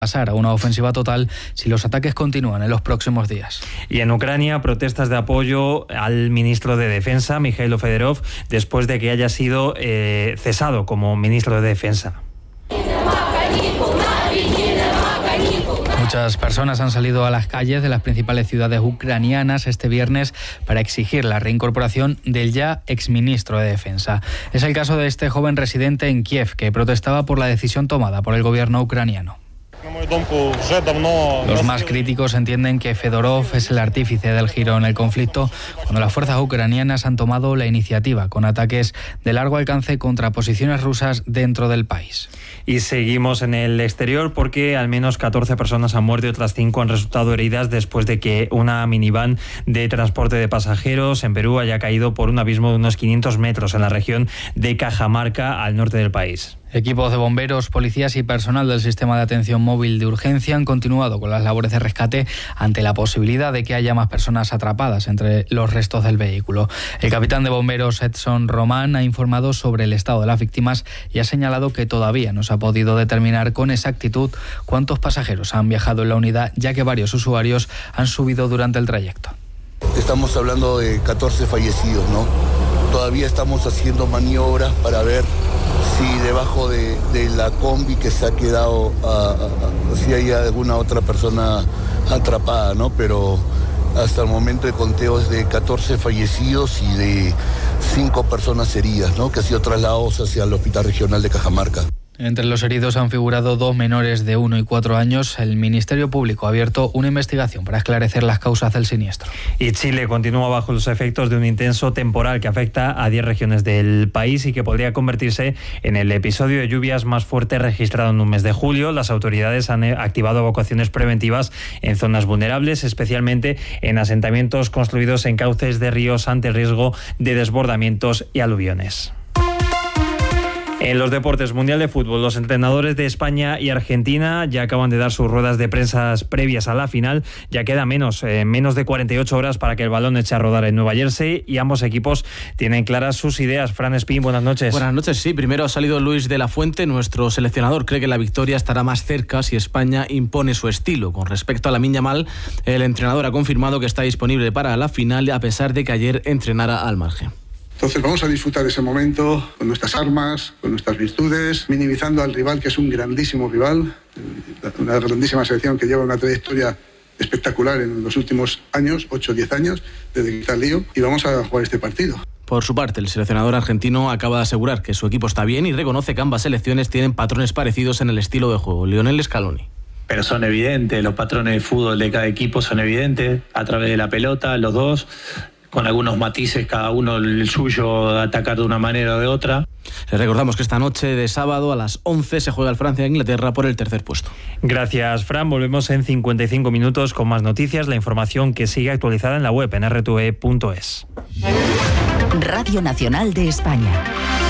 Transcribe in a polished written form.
pasar a una ofensiva total si los ataques continúan en los próximos días. Y en Ucrania, protestas de apoyo al ministro de Defensa, Mikhailo Fedorov, después de que haya sido cesado como ministro de Defensa. Muchas personas han salido a las calles de las principales ciudades ucranianas este viernes para exigir la reincorporación del ya exministro de Defensa. Es el caso de este joven residente en Kiev que protestaba por la decisión tomada por el gobierno ucraniano. Los más críticos entienden que Fedorov es el artífice del giro en el conflicto cuando las fuerzas ucranianas han tomado la iniciativa con ataques de largo alcance contra posiciones rusas dentro del país. Y seguimos en el exterior porque al menos 14 personas han muerto y otras 5 han resultado heridas después de que una minivan de transporte de pasajeros en Perú haya caído por un abismo de unos 500 metros en la región de Cajamarca, al norte del país. Equipos de bomberos, policías y personal del sistema de atención móvil de urgencia han continuado con las labores de rescate ante la posibilidad de que haya más personas atrapadas entre los restos del vehículo. El capitán de bomberos Edson Román ha informado sobre el estado de las víctimas y ha señalado que todavía no se ha podido determinar con exactitud cuántos pasajeros han viajado en la unidad, ya que varios usuarios han subido durante el trayecto. Estamos hablando de 14 fallecidos, ¿no? Todavía estamos haciendo maniobras para ver si debajo de la combi que se ha quedado, si hay alguna otra persona atrapada, ¿no? Pero hasta el momento el conteo es de 14 fallecidos y de 5 personas heridas, ¿no? Que han sido trasladados hacia el Hospital Regional de Cajamarca. Entre los heridos han figurado 2 menores de 1 y 4 años. El Ministerio Público ha abierto una investigación para esclarecer las causas del siniestro. Y Chile continúa bajo los efectos de un intenso temporal que afecta a 10 regiones del país y que podría convertirse en el episodio de lluvias más fuerte registrado en un mes de julio. Las autoridades han activado evacuaciones preventivas en zonas vulnerables, especialmente en asentamientos construidos en cauces de ríos ante el riesgo de desbordamientos y aluviones. En los deportes, Mundial de Fútbol, los entrenadores de España y Argentina ya acaban de dar sus ruedas de prensa previas a la final. Ya queda menos de 48 horas para que el balón eche a rodar en Nueva Jersey y ambos equipos tienen claras sus ideas. Fran Espín, buenas noches. Buenas noches, sí. Primero ha salido Luis de la Fuente, nuestro seleccionador. Cree que la victoria estará más cerca si España impone su estilo. Con respecto a Lamine Yamal, el entrenador ha confirmado que está disponible para la final a pesar de que ayer entrenara al margen. Entonces vamos a disfrutar de ese momento con nuestras armas, con nuestras virtudes, minimizando al rival, que es un grandísimo rival, una grandísima selección que lleva una trayectoria espectacular en los últimos años, 8 o 10 años, desde que está el lío, y vamos a jugar este partido. Por su parte, el seleccionador argentino acaba de asegurar que su equipo está bien y reconoce que ambas selecciones tienen patrones parecidos en el estilo de juego. Lionel Scaloni. Pero son evidentes, los patrones de fútbol de cada equipo son evidentes, a través de la pelota, los dos, con algunos matices, cada uno el suyo, atacar de una manera o de otra. Les recordamos que esta noche de sábado a las 11 se juega el Francia-Inglaterra por el tercer puesto. Gracias, Fran. Volvemos en 55 minutos con más noticias. La información que sigue actualizada en la web en rtve.es. Radio Nacional de España.